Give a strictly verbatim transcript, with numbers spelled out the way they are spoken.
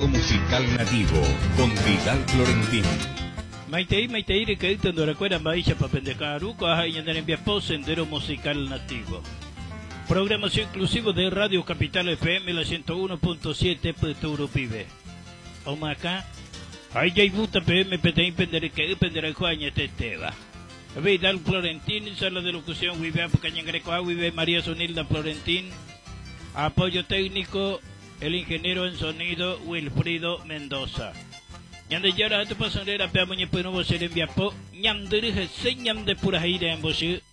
musical nativo con Vidal Florentín. Maitei, Maitei, que estando recuerda Maisha Papendecaruco, hay en el Enviapo Sendero Musical Nativo. Programación inclusivo de Radio Capital F M, la ciento uno punto siete, Peturo Pibe. Omaca, hay ya buta P M, Petein Pendere, que depende Juaña Teteva. Vidal Florentín, sala de locución, Vive Cañangrecoa, Vive María Sonilda Florentín. Apoyo técnico, el ingeniero en sonido, Wilfrido Mendoza. Ñande yara tu pasonera pe amuñe puno vos el enviapo, ñam dirige señam de pura ira en vos,